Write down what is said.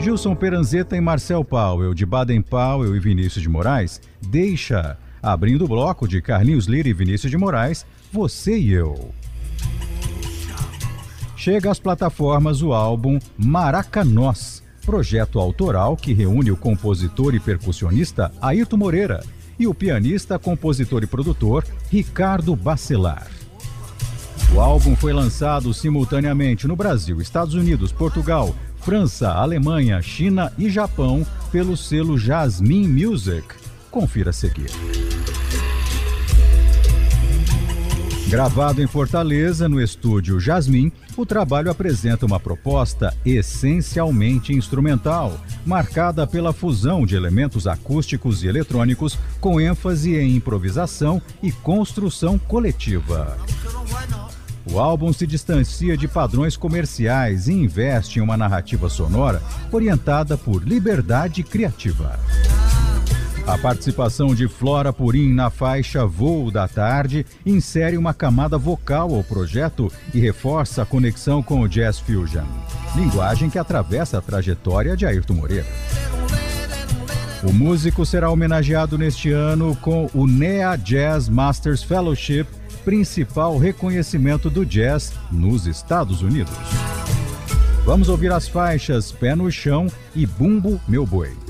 Gilson Peranzeta e Marcel Powell, de Baden Powell e Vinícius de Moraes, Deixa. Abrindo o bloco de Carlinhos Lira e Vinícius de Moraes, Você e Eu. Chega às plataformas o álbum Maracanós, projeto autoral que reúne o compositor e percussionista Ayrton Moreira e o pianista, compositor e produtor Ricardo Bacelar. O álbum foi lançado simultaneamente no Brasil, Estados Unidos, Portugal, França, Alemanha, China e Japão pelo selo Jasmine Music. Confira a seguir. Gravado em Fortaleza, no estúdio Jasmine, o trabalho apresenta uma proposta essencialmente instrumental, marcada pela fusão de elementos acústicos e eletrônicos, com ênfase em improvisação e construção coletiva. O álbum se distancia de padrões comerciais e investe em uma narrativa sonora orientada por liberdade criativa. A participação de Flora Purim na faixa Voo da Tarde insere uma camada vocal ao projeto e reforça a conexão com o Jazz Fusion, linguagem que atravessa a trajetória de Ayrton Moreira. O músico será homenageado neste ano com o NEA Jazz Masters Fellowship, principal reconhecimento do jazz nos Estados Unidos. Vamos ouvir as faixas Pé no Chão e Bumbo Meu Boi.